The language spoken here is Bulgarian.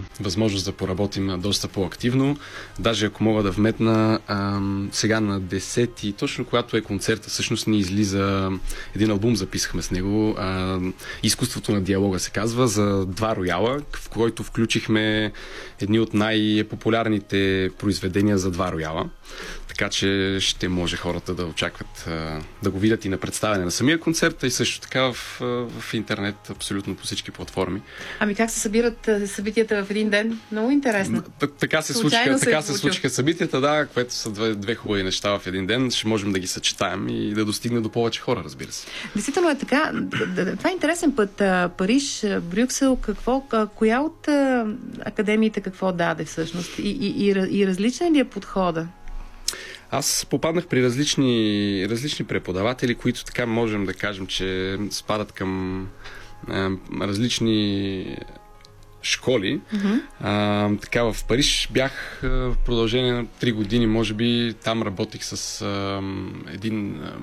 възможност да поработим доста по-активно. Даже ако мога да вметна, сега на 10-ти, точно когато е концерта, всъщност ни излиза един албум, записахме с него. Изкуството на диалога се казва, за 2 рояла, в който включихме едни от най-популярните произведения за 2 рояла. Така че ще може хората да очакват да го видят и на представяне на самия концерт, и също така в интернет, абсолютно по всички платформи. Ами как се събират събитията в един ден? Много интересно. Така се случиха събитията, да, което са две хубави неща в един ден. Ще можем да ги съчетаем и да достигне до повече хора, разбира се. Действително е така. Това е интересен път. Париж, Брюксел, коя от академиите какво даде всъщност? И различен ли е подхода? Аз попаднах при различни преподаватели, които така можем да кажем, че спадат към различни школи. Така в Париж бях в продължение на 3 години, може би. Там работих с един